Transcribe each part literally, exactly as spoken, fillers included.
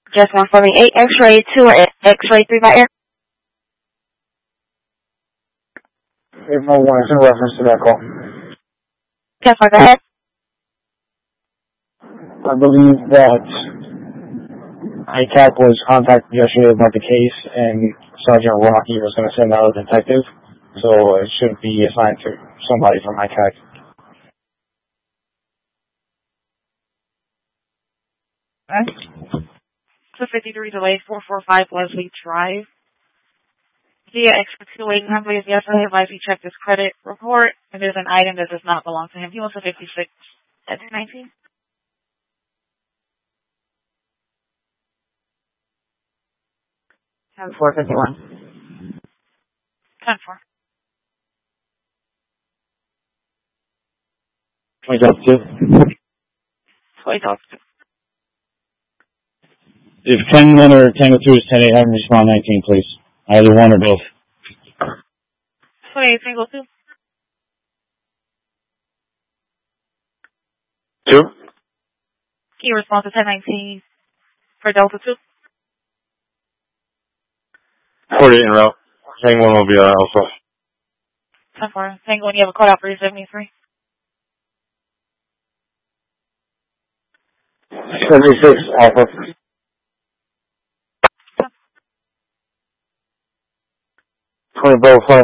Just one for me. eight X-ray two or X-ray three by air? If no one is in reference to that call. Yes, go ahead. I believe that I C A C was contacted yesterday about the case, and Sergeant Rocky was going to send out a detective, so it should be assigned to somebody from I C A C. two fifty-three delay, four forty-five Leslie Drive. Via expert two waiting him, please. Yes, I advise you check this credit report, and there's an item that does not belong to him. He wants a fifty-six at two nineteen. ten four fifty-one. ten four. twenty dollars too. twenty dollars too. If ten one or Tango two is ten eight, have him respond nineteen, please. Either one or both. twenty-eight Tango two. Two. Key response to ten nineteen for Delta two. forty-eight en route. Tango one will be uh, also. ten four. Tango one, you have a code out for seventy-three. seventy-six Alpha. twenty Bravo five.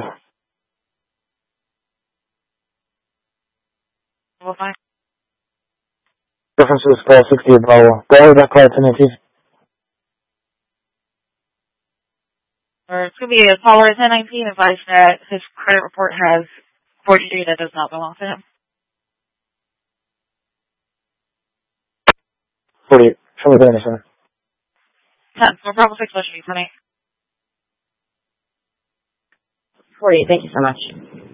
Bravo five. Reference to this call sixty Bravo. Go over that call to me, please. Or it's going to be a caller at ten nineteen advice that his credit report has forty-three that does not belong to him. forty-eight. Show me the answer. ten. So Bravo six, let me twenty. forty-eight, thank you so much.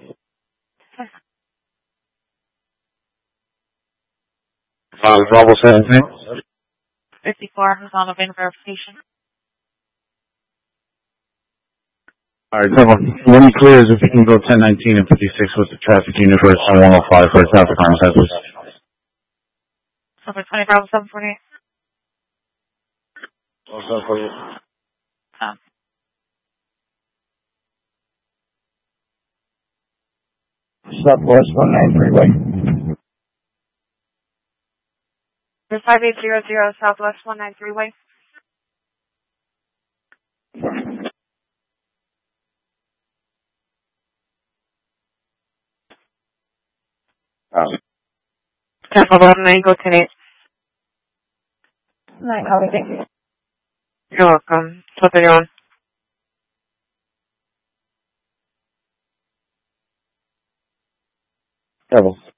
Uh, Bravo seventeen. fifty-four, who's on a VIN verification. Alright, when he clears, if you can go ten nineteen and fifty-six with the traffic unit for ten one oh five for traffic homicide. So for twenty Bravo seven forty-eight. Oh, seven forty-eight. Um. Southwest one nine three way. five eight zero zero Southwest one nine three way. Um, ten eleven nine, go ten eight. Nine, copy, thank you. You're welcome. twelve thirty-one. Rebel.